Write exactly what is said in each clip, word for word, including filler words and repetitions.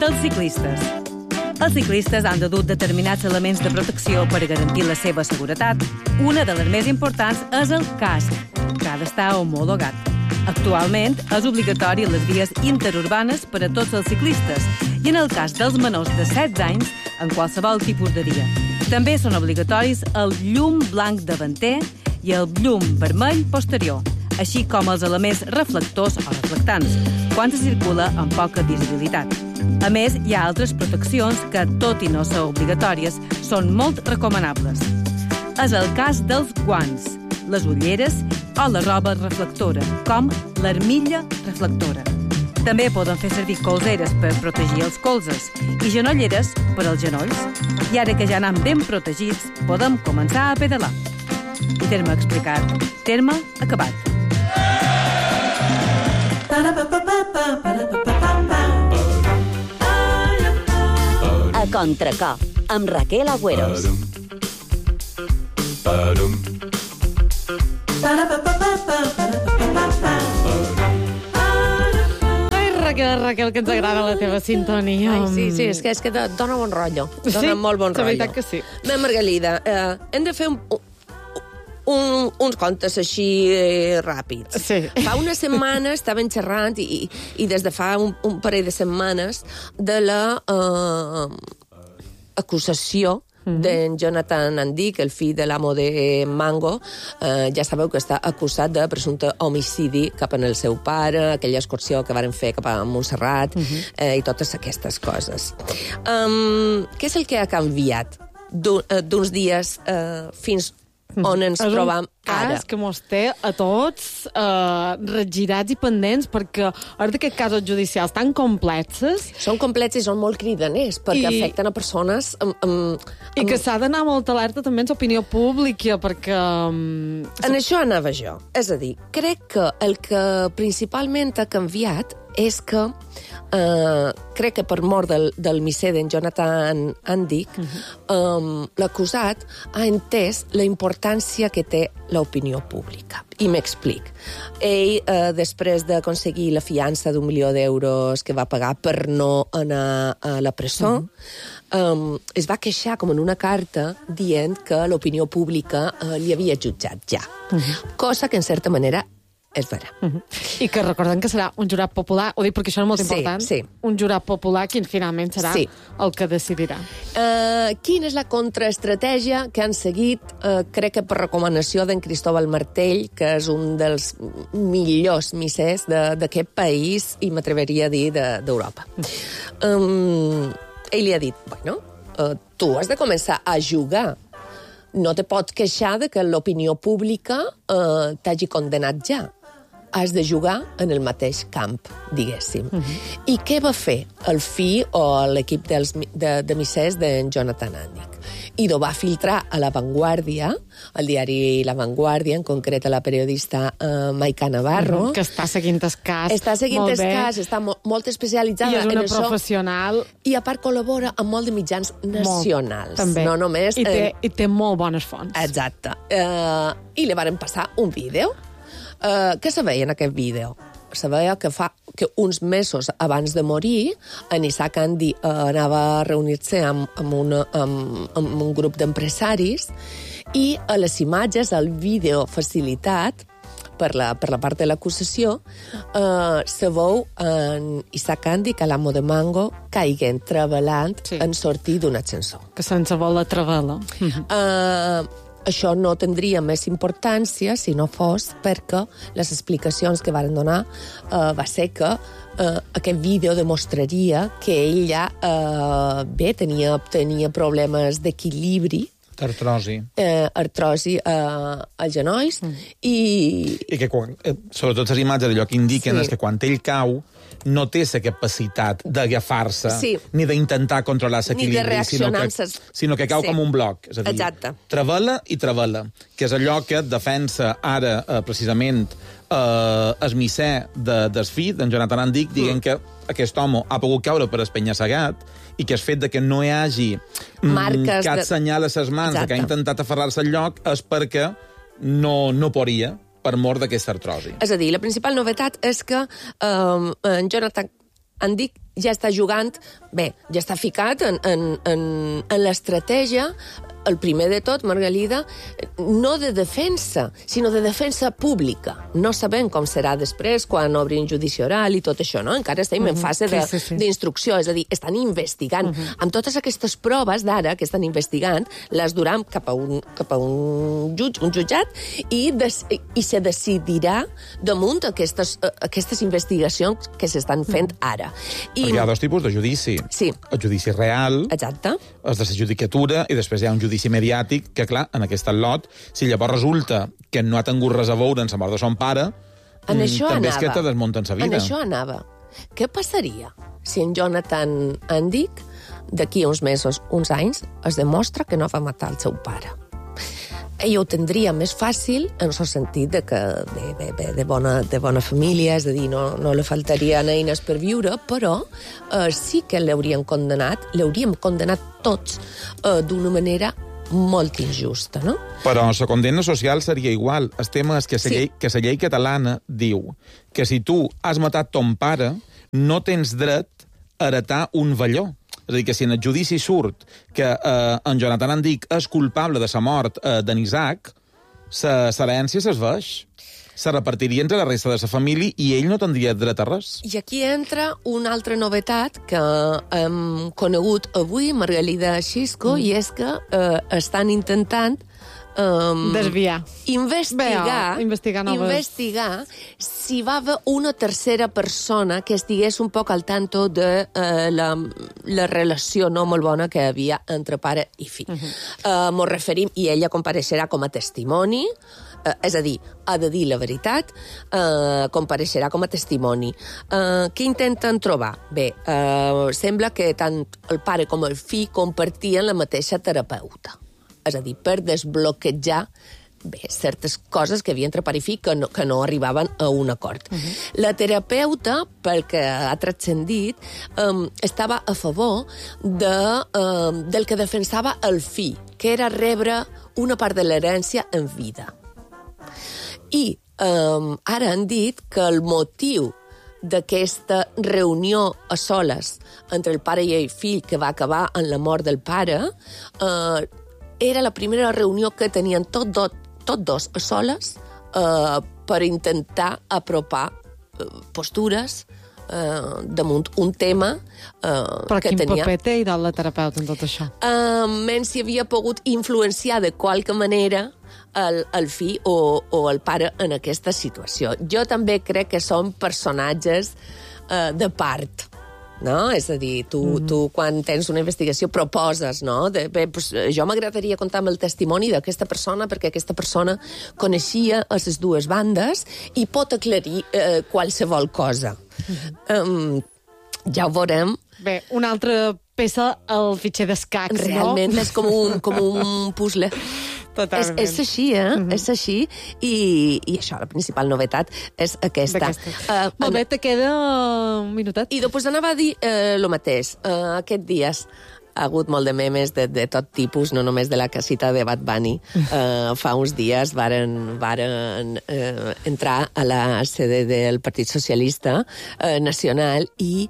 dels ciclistes. Els ciclistes han de dur determinats elements de protecció per a garantir la seva seguretat. Una de les més importants és el casc, que ha d'estar homologat. Actualment és obligatori a les vies interurbanes per a tots els ciclistes i en el cas dels menors de setze anys en qualsevol tipus de dia. També són obligatoris el llum blanc davanter i el llum vermell posterior, així com els elements reflectors o reflectants, quan se circula amb poca visibilitat. A més, hi ha altres proteccions que, tot i no ser obligatòries, són molt recomanables. És el cas dels guants, les ulleres o la roba reflectora, com l'armilla reflectora. També poden fer servir colzeres per protegir els colzes i genolleres per als genolls. I ara que ja anem ben protegits, podem començar a pedalar. I terme explicat, terme acabat. A Contracor, amb Raquel Agüeros. Ai, Raquel, Raquel, que ens agrada la teva sintonia. Ai, sí, sí, és que, és que dona bon rotllo. Dona Sí, molt bon la rotllo. veritat que sí. Bé, Margalida, eh, hem de fer un, un, uns contes així eh, ràpids. Sí. Fa una setmana estaven xerrant, i, i des de fa un, un parell de setmanes, de la eh, acusació Mm-hmm. d'en Jonathan Andic, el fill de l'amo de Mango. Eh, ja sabeu que està acusat de presumpte homicidi cap en el seu pare, aquella excursió que varen fer cap a Montserrat, mm-hmm. eh, i totes aquestes coses. Um, què és el que ha canviat d'uns dies eh, fins on ens és trobam ara? És que mos té a tots eh, regirats i pendents, perquè ara d'aquests casos judicials tan complexes... Són complexes i són molt cridaners, perquè I... afecten a persones... Amb, amb, amb... I que s'ha d'anar molt alerta també en l'opinió pública, perquè... Um... En això anava jo. És a dir, crec que el que principalment ha canviat és que eh, crec que per mort del, del misser d'en Jonathan Andic, uh-huh. um, l'acusat ha entès la importància que té l'opinió pública. I m'explic. Ell, eh, després d'aconseguir la fiança d'un milió d'euros que va pagar per no anar a la presó, uh-huh. um, es va queixar com en una carta dient que l'opinió pública eh, li havia jutjat ja. Uh-huh. Cosa que, en certa manera, és vera. Uh-huh. I que recordem que serà un jurat popular, ho dic perquè això és molt important, sí, sí. un jurat popular qui finalment serà sí. el que decidirà. Uh, quina és la contraestratègia que han seguit, uh, crec que per recomanació d'en Cristóbal Martell, que és un dels millors missers d'aquest país, i m'atreveria a dir d'Europa. De, um, ell li ha dit, bueno, uh, tu has de començar a jugar. No te pots queixar de que l'opinió pública uh, t'hagi condenat ja. Has de jugar en el mateix camp, diguéssim. Uh-huh. I què va fer el fill o l'equip dels, de, de missers d'en Jonathan Andic? I ho va filtrar a La Vanguardia, al diari La Vanguardia, en concret a la periodista uh, Maica Navarro. Uh-huh. Que està seguint el cas. Està seguint molt el bé. cas, està mo molt especialitzada I és en una això. professional. I a part col·labora amb molt de mitjans nacionals. Molt, també. No només... I té, eh... I té molt bones fonts. Exacte. Uh, I li varen passar un vídeo. Uh, què se veia en aquest vídeo? Se veia que fa que uns mesos abans de morir, en Isaac Andy uh, anava a reunir-se amb, amb, una, amb, amb un grup d'empresaris, i a les imatges, al vídeo facilitat per la, per la part de l'acusació, uh, se veu en Isaac Andy, que l'amo de Mango, caiguent, treballant sí. en sortir d'un ascensor. Que se'ns vol la travela. Uh, Això no tindria més importància si no fos perquè les explicacions que varen donar uh, va ser que uh, aquest vídeo demostraria que ella uh, bé, tenia, tenia problemes d'equilibri, artrosi. Eh, artrosi eh, als genolls, mm. i... I que, quan, eh, sobretot les imatges, allò que indiquen sí. és que quan ell cau, no té la capacitat d'agafar-se, sí. ni d'intentar controlar l'equilibri, ni de reaccionar sinó que, sinó que cau sí. com un bloc. És a dir, exacte. Travela i travela, que és allò que defensa ara, eh, precisament, eh, el misser de, del fill, d'en Jonathan Andic, dient mm. que aquest home ha pogut caure per espenya-segat i que el fet de que no hi hagi marques cap de... senyal a les mans exacte. De que ha intentat aferrar-se al lloc és perquè no, no podia per mort d'aquesta artrosi. És a dir, la principal novetat és que eh, en Jonathan Andic ja està jugant, bé, ja està ficat en, en, en, en l'estratègia, el primer de tot, Margalida, no de defensa, sinó de defensa pública. No sabem com serà després, quan obrin judici oral i tot això, no? Encara estem uh-huh. en fase de, sí, sí, sí. d'instrucció, és a dir, estan investigant. Uh-huh. Amb totes aquestes proves d'ara que estan investigant, les duran cap a un, cap a un, jutge, un jutjat i, des, i se decidirà damunt aquestes, aquestes investigacions que s'estan fent ara. I... Perquè hi ha dos tipus de judici. Sí. El judici real, exacte. Els de la judicatura, i després hi ha un judici mediàtic, que, clar, en aquest lot, si llavors resulta que no ha tingut res a veure en la mort de son pare, en això també anava. és que te desmunten sa vida. En això anava. Què passaria si en Jonathan Andic, d'aquí a uns mesos, uns anys, es demostra que no va matar el seu pare? Ell ho tindria més fàcil, en el sentit de que bé, bé, bé, de, bona, de bona família, és a dir, no, no li faltarien eines per viure, però eh, sí que l'haurien condemnat, l'hauríem condemnat tots eh, d'una manera molt injusta, no? Però la condemna social seria igual. El tema és que la Sí. llei, que la llei catalana diu que si tu has matat ton pare, no tens dret a heretar un velló. És a dir, que si en el judici surt que eh, en Jonathan Andic és culpable de la mort eh, d'en Isaac, sa herència s'esveix. Se repartiria entre la resta de la família i ell no tindria dret a res. I aquí entra una altra novetat que hem conegut avui, Margalida Xisco, mm. i és que eh, estan intentant Um, desviar. Investigar, Bé, investigar, noves... investigar si va haver una tercera persona que estigués un poc al tanto de uh, la, la relació no molt bona que havia entre pare i fill. Uh-huh. Uh, M'ho referim, i ella compareixerà com a testimoni, uh, és a dir, ha de dir la veritat, uh, compareixerà com a testimoni. Uh, què intenten trobar? Bé, uh, sembla que tant el pare com el fill compartien la mateixa terapeuta. És a dir, per desbloquejar bé, certes coses que havia entre pare i fill que no, que no arribaven a un acord. Uh-huh. La terapeuta, pel que ha transcendit, um, estava a favor de, um, del que defensava el fill, que era rebre una part de l'herència en vida. I um, ara han dit que el motiu d'aquesta reunió a soles entre el pare i el fill, que va acabar en la mort del pare, eh, era la primera reunió que tenien tot, do, tot dos a soles eh, per intentar apropar eh, postures eh, damunt un tema eh, Però que quin tenia... paper té la terapeuta en tot això? Eh, menys si havia pogut influenciar de qualque manera el, el fill o, o el pare en aquesta situació. Jo també crec que són personatges eh, de part, no? És a dir, tu, mm-hmm. tu quan tens una investigació proposes, no? De, bé, pues, jo m'agradaria comptar amb el testimoni d'aquesta persona perquè aquesta persona coneixia a les dues bandes i pot aclarir eh, qualsevol cosa. Mm-hmm. Um, ja ho veurem. Bé, una altra peça al fitxer d'escacs, no? Realment és com un, com un puzzle. Totalment. És, és així, eh? Mm-hmm. És així. I, I això, la principal novetat és aquesta. Uh, Molt bé, te queda un minutet. I després anava a dir el uh, mateix. Uh, aquest dies ha hagut molt de memes de, de tot tipus, no només de la casita de Bad Bunny. Uh, fa uns dies varen, varen uh, entrar a la sede del Partit Socialista uh, Nacional i...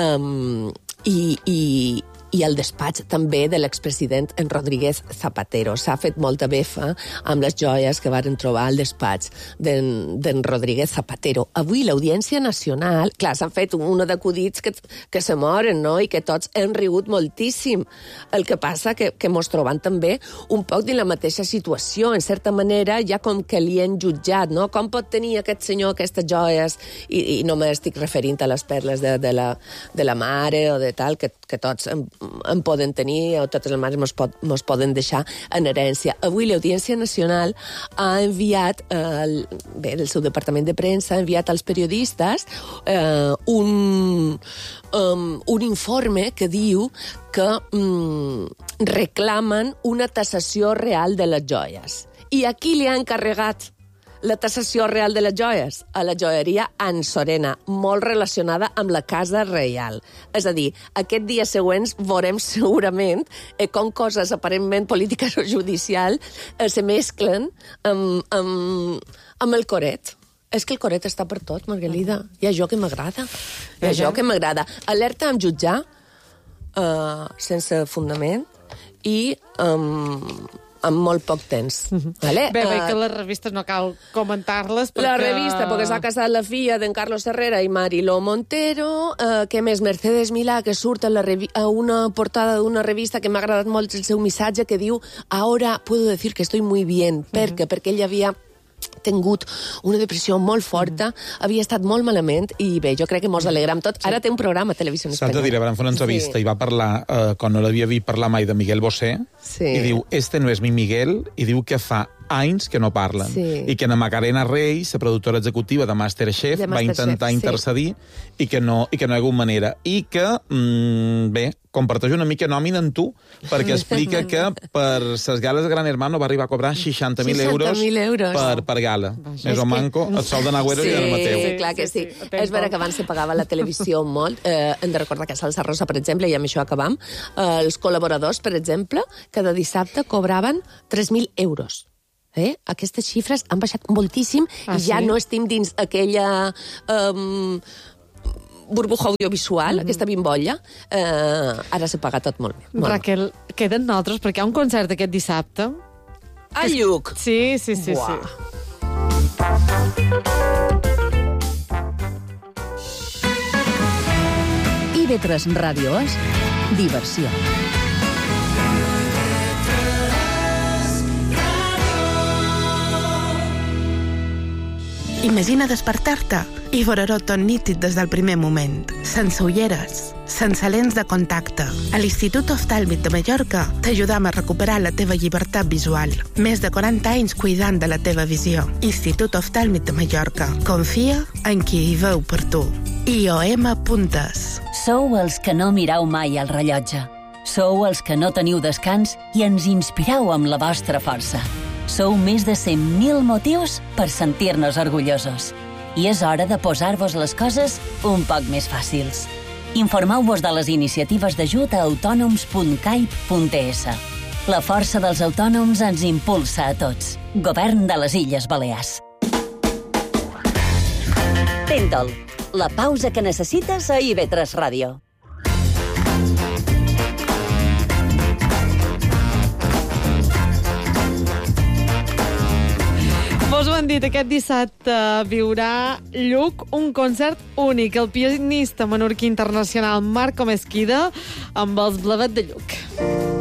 Um, i, i i el despatx també de l'expresident en Rodríguez Zapatero. S'ha fet molta befa amb les joies que varen trobar al despatx d'en Rodríguez Zapatero. Avui l'Audiència Nacional, clar, s'han fet una d'acudits que, que se moren, no?, i que tots hem rigut moltíssim. El que passa que, que mos trobem també un poc dins la mateixa situació. En certa manera, ja com que li han jutjat, no? Com pot tenir aquest senyor aquestes joies? I, i no m'estic referint a les perles de, de, la, de la mare o de tal, que, que tots en, en poden tenir, o totes les mares mos, pot, mos poden deixar en herència. Avui l'Audiència Nacional ha enviat, eh, el, bé, el seu departament de premsa ha enviat als periodistes eh, un, um, un informe que diu que um, reclamen una tassació real de les joies. I a qui li ha encarregat la tassació real de les joies? A la joieria Ansorena, molt relacionada amb la Casa Reial. És a dir, aquests dies següents veurem segurament eh, com coses aparentment polítiques o judicial eh, se mesclen amb, amb, amb el coret. És que el coret està per tot, Margalida. Hi ha jo que m'agrada. Hi ha jo que m'agrada. Alerta amb jutjar, uh, sense fundament, i um, amb molt poc temps. Uh-huh. Vale? Bé, bé, uh, que les revistes no cal comentar-les perquè... La revista, perquè s'ha casat la filla d'en Carlos Herrera i Mariló Montero. Uh, què més? Mercedes Milà, que surt a, la revi- a una portada d'una revista que m'ha agradat molt el seu missatge, que diu «Ahora puedo decir que estoy muy bien». Per què? Uh-huh. Perquè ell havia tingut una depressió molt forta, mm. havia estat molt malament, i bé, jo crec que mos alegram tot. Ara té un programa a Televisió Espanyola. S'ha de dir, van fer una entrevista sí. i va parlar, eh, quan no l'havia vist parlar mai de Miguel Bosé, sí. i diu, este no és mi Miguel, i diu que fa anys que no parlen. Sí. I que na Macarena Reis, la productora executiva de Masterchef, de Masterchef va intentar sí. intercedir i que no i que no hi ha hagut manera. I que, mm, bé, comparteix una mica nòmina amb tu, perquè explica que per les gales de Gran Hermano va arribar a cobrar seixanta mil euros, euros per, per gala. Més o manco, el sol de Nagüero sí, i de Mateu. Sí, clar que sí. sí, sí. És vera que abans se pagava la televisió molt. Eh, hem de recordar que a Salsa Rosa, per exemple, i amb això acabam, eh, els col·laboradors, per exemple, cada dissabte cobraven tres mil euros. Eh? Aquestes xifres han baixat moltíssim ah, i ja sí? no estem dins aquella um, burbuja audiovisual, mm. aquesta bimbolla. Uh, ara s'ha pagat tot molt bé. Molt Raquel, bé. Queden nosaltres, perquè hi ha un concert aquest dissabte. A Lluc! Sí, sí, sí. sí. I ve tres Ràdio és diversió. Imagina despertar-te i veure-ho tot nítid des del primer moment, sense ulleres, sense lents de contacte. A l'Institut Oftàlmic de Mallorca t'ajudam a recuperar la teva llibertat visual. Més de quaranta anys cuidant de la teva visió. Institut Oftàlmic de Mallorca. Confia en qui hi veu per tu. I O M Puntes. Sou els que no mirau mai el rellotge. Sou els que no teniu descans i ens inspirau amb la vostra força. Sou més de cent mil motius per sentir-nos orgullosos. I és hora de posar-vos les coses un poc més fàcils. Informeu-vos de les iniciatives d'ajut a autònoms punt caip punt es. La força dels autònoms ens impulsa a tots. Govern de les Illes Balears. Tentol, la pausa que necessites a I V tres Ràdio. Vos ho han dit, aquest dissabte viurà Lluc un concert únic. El pianista menorquí internacional Marco Mesquida amb els Blavet de Lluc.